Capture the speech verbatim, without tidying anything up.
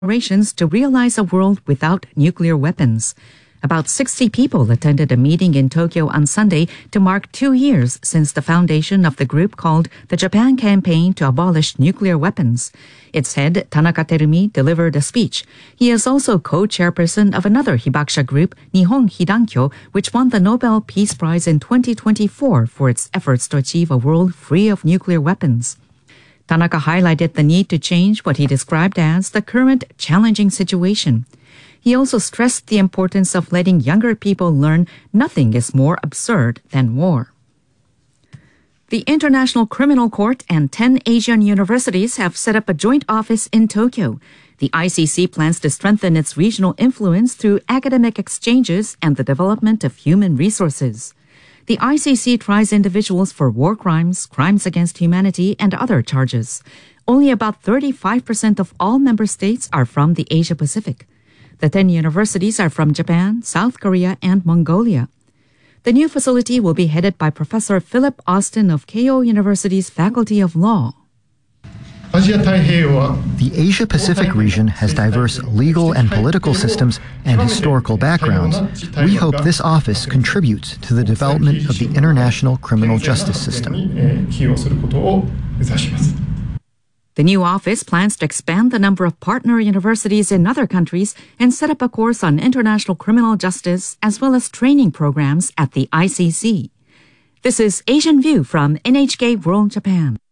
generations to realize a world without nuclear weapons. About sixty people attended a meeting in Tokyo on Sunday to mark two years since the foundation of the group called the Japan Campaign to Abolish Nuclear Weapons. Its head, Tanaka Terumi, delivered a speech. He is also co-chairperson of another Hibakusha group, Nihon Hidankyo, which won the Nobel Peace Prize in twenty twenty-four for its efforts to achieve a world free of nuclear weapons. Tanaka highlighted the need to change what he described as the current challenging situation. He also stressed the importance of letting younger people learn nothing is more absurd than war. The International Criminal Court and ten Asian universities have set up a joint office in Tokyo. The I C C plans to strengthen its regional influence through academic exchanges and the development of human resources. The I C C tries individuals for war crimes, crimes against humanity, and other charges. Only about thirty-five percent of all member states are from the Asia Pacific. The ten universities are from Japan, South Korea, and Mongolia. The new facility will be headed by Professor Philip Austin of Keio University's Faculty of Law. The Asia-Pacific region has diverse legal and political systems and historical backgrounds. We hope this office contributes to the development of the international criminal justice system. The new office plans to expand the number of partner universities in other countries and set up a course on international criminal justice as well as training programs at the I C C. This is Asian View from N H K World Japan.